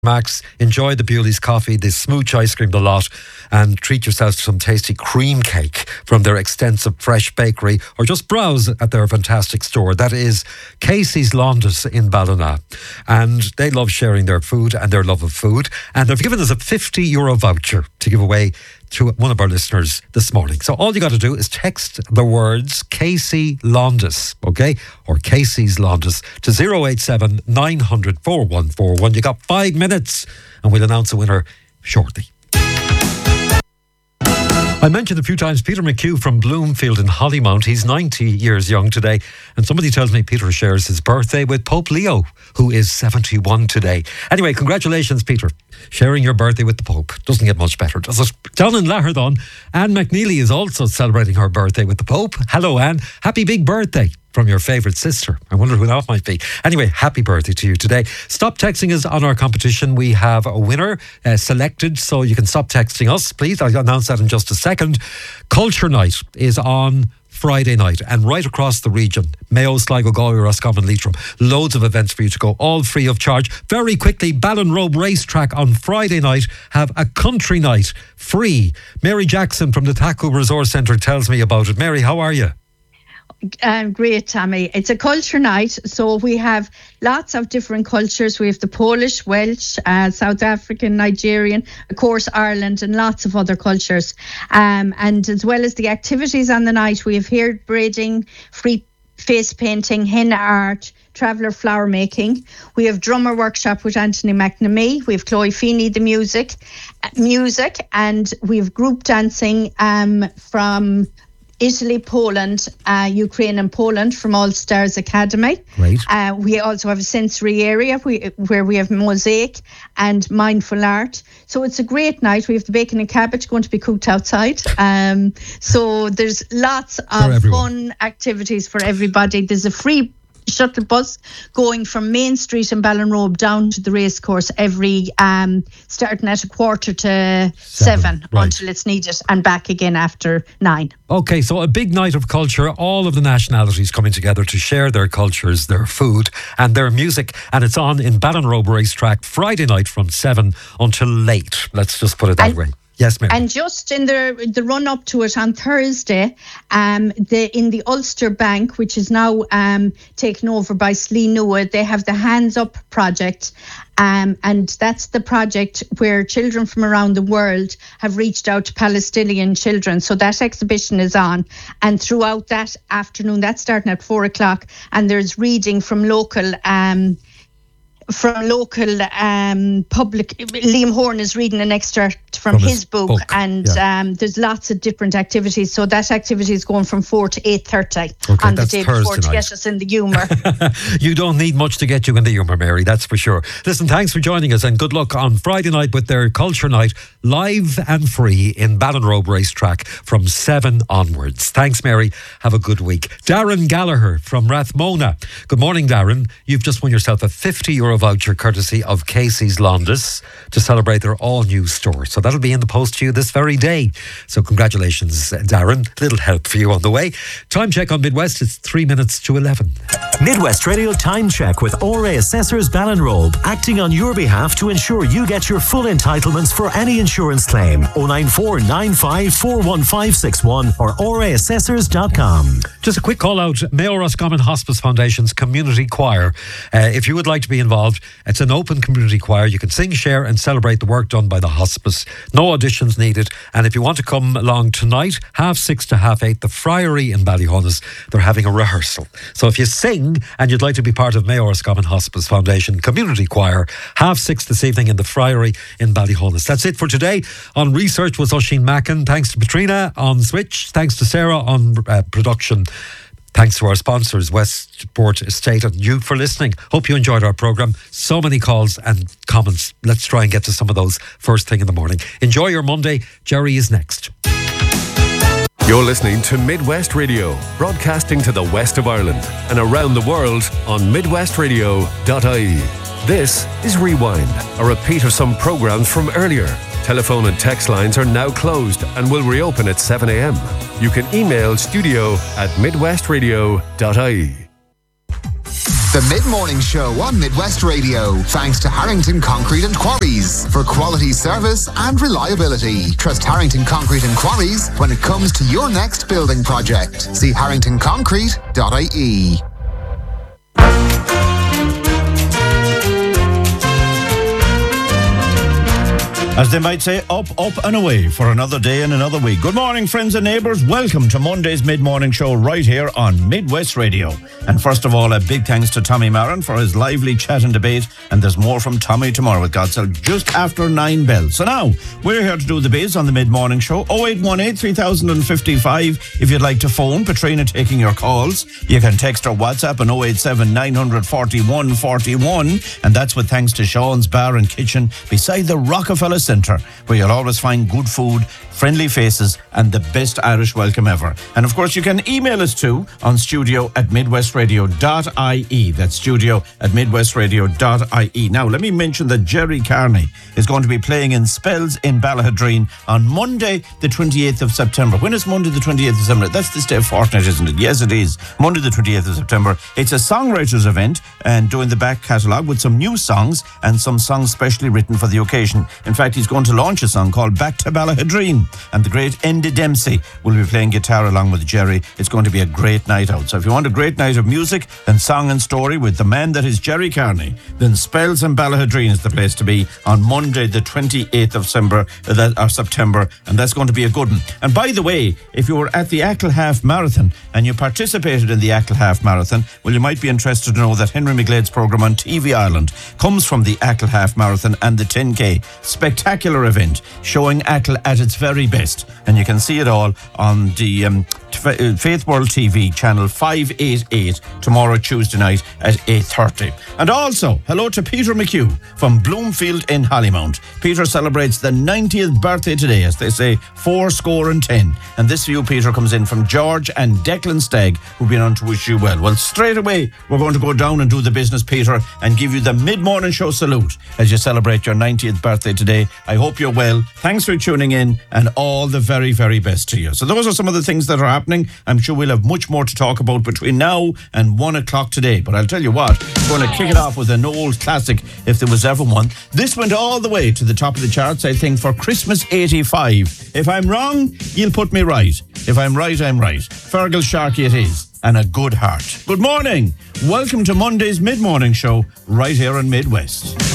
Max, enjoy the Bewley's coffee, the smooch ice cream, the lot, and treat yourselves to some tasty cream cake from their extensive fresh bakery, or just browse at their fantastic store. That is Casey's Laundus in Ballina. And they love sharing their food and their love of food. And they've given us a €50 voucher to give away to one of our listeners this morning. So all you got to do is text the words Casey Laundus, okay? Or Casey's Laundus to 087 900 4141. You got 5 minutes and we'll announce a winner shortly. I mentioned a few times Peter McHugh from Bloomfield in Hollymount. He's 90 years young today. And somebody tells me Peter shares his birthday with Pope Leo, who is 71 today. Anyway, congratulations, Peter. Sharing your birthday with the Pope. Doesn't get much better, does it? Down in Laherdon, Anne McNeely is also celebrating her birthday with the Pope. Hello, Anne. Happy big birthday from your favourite sister. I wonder who that might be. Anyway, happy birthday to you today. Stop texting us on our competition. We have a winner selected, so you can stop texting us, please. I'll announce that in just a second. Culture Night is on Friday night, and right across the region, Mayo, Sligo, Galway, Roscommon, Leitrim, loads of events for you to go, all free of charge. Very quickly, Ballinrobe Racetrack on Friday night have a country night free. Mary Jackson from the Taku Resource Centre tells me about it. Mary, how are you? Great, Tommy. It's a culture night, so we have lots of different cultures. We have the Polish, Welsh, South African, Nigerian, of course Ireland, and lots of other cultures. And as well as the activities on the night, we have hair braiding, free face painting, henna art, traveller flower making. We have drummer workshop with Anthony McNamee. We have Chloe Feeney, the music, and we have group dancing from Italy, Poland, Ukraine and Poland from All Stars Academy. Right. We also have a sensory area where we have mosaic and mindful art. So it's a great night. We have the bacon and cabbage going to be cooked outside. So there's lots of fun activities for everybody. There's a free shuttle bus going from Main Street in Ballinrobe down to the racecourse every starting at 7:15 right, until it's needed, and back again after 9. Okay, so a big night of culture, all of the nationalities coming together to share their cultures, their food and their music, and it's on in Ballinrobe Racetrack Friday night from 7 until late. Let's just put it that way. Yes, ma'am. And just in the run up to it on Thursday, in the Ulster Bank, which is now taken over by Sleenua, they have the Hands Up project. And that's the project where children from around the world have reached out to Palestinian children. So that exhibition is on. And throughout that afternoon, that's starting at 4:00, and there's reading from local public. Liam Horn is reading an extract from his book. And there's lots of different activities. So that activity is going from 4 to 8:30 on the day before to get us in the humour. You don't need much to get you in the humour, Mary, that's for sure. Listen, thanks for joining us, and good luck on Friday night with their Culture Night, live and free in Ballinrobe Racetrack from 7 onwards. Thanks, Mary. Have a good week. Darren Gallagher from Rathmona. Good morning, Darren. You've just won yourself a €50 voucher courtesy of Casey's Laundus to celebrate their all-new store. So that'll be in the post to you this very day. So congratulations, Darren. Little help for you on the way. Time check on Midwest. It's 3 minutes to 11. Midwest Radio Time Check with ORA Assessors Ballinrobe, acting on your behalf to ensure you get your full entitlements for any insurance claim. 094 95 41561 or oraassessors.com. Just a quick call out, Mayo Roscommon Hospice Foundation's community choir. If you would like to be involved, it's an open community choir. You can sing, share and celebrate the work done by the hospice. No auditions needed. And if you want to come along tonight, 6:30 to 8:30, the Friary in Ballyhonus, they're having a rehearsal. So if you sing and you'd like to be part of Mayo Roscommon Hospice Foundation community choir, 6:30 this evening in the Friary in Ballyhonus. That's it for today. On research was Oisin Mackin. Thanks to Patrina on Switch. Thanks to Sarah on production. Thanks to our sponsors, Westport Estate, and you for listening. Hope you enjoyed our programme. So many calls and comments. Let's try and get to some of those first thing in the morning. Enjoy your Monday. Jerry is next. You're listening to Midwest Radio, broadcasting to the west of Ireland and around the world on midwestradio.ie. This is Rewind, a repeat of some programmes from earlier. Telephone and text lines are now closed and will reopen at 7 a.m. You can email studio@midwestradio.ie. The Mid-Morning Show on Midwest Radio, thanks to Harrington Concrete and Quarries for quality service and reliability. Trust Harrington Concrete and Quarries when it comes to your next building project. See harringtonconcrete.ie. As they might say, up and away for another day and another week. Good morning, friends and neighbours. Welcome to Monday's Mid-Morning Show right here on Midwest Radio. And first of all, a big thanks to Tommy Marin for his lively chat and debate. And there's more from Tommy tomorrow with God's help just after 9 bells. So now, we're here to do the biz on the Mid-Morning Show. 0818 3055 if you'd like to phone. Patrina taking your calls. You can text or WhatsApp on 087 941 41. And that's with thanks to Sean's Bar and Kitchen beside the Rockefeller Centre, where you'll always find good food, friendly faces, and the best Irish welcome ever. And of course, you can email us too on studio@midwestradio.ie. That's studio@midwestradio.ie. Now, let me mention that Jerry Carney is going to be playing in Spells in Ballahadreen on Monday, the 28th of September. When is Monday, the 28th of September? That's this day of fortnight, isn't it? Yes, it is. Monday, the 28th of September. It's a songwriters event and doing the back catalogue with some new songs and some songs specially written for the occasion. In fact, he's going to launch a song called Back to Ballahadreen, and the great Enda Dempsey will be playing guitar along with Jerry. It's going to be a great night out. So if you want a great night of music and song and story with the man that is Jerry Carney, then Spells in Ballahadreen is the place to be on Monday, the 28th of September, and that's going to be a good one. And by the way, if you were at the Achill Half Marathon and you participated in the Achill Half Marathon, well, you might be interested to know that Henry McGlade's programme on TV Ireland comes from the Achill Half Marathon and the 10K. Spectacular event showing Achill at its very best, and you can see it all on the Faith World TV channel 588 tomorrow Tuesday night at 8:30. And also hello to Peter McHugh from Bloomfield in Hollymount. Peter celebrates the 90th birthday today, as they say, 40 and this for you, Peter, comes in from George and Declan Stagg, who've been on to wish you well. Well, straight away we're going to go down and do the business, Peter, and give you the Mid-Morning Show salute as you celebrate your 90th birthday today. I hope you're well. Thanks for tuning in, and all the very, very best to you. So those are some of the things that are happening. I'm sure we'll have much more to talk about between now and 1 o'clock today. But I'll tell you what, we're going to kick it off with an old classic, if there was ever one. This went all the way to the top of the charts, I think, for Christmas 85. If I'm wrong, you'll put me right. If I'm right, I'm right. Fergal Sharkey it is, and a good heart. Good morning. Welcome to Monday's Mid-Morning Show right here on Midwest.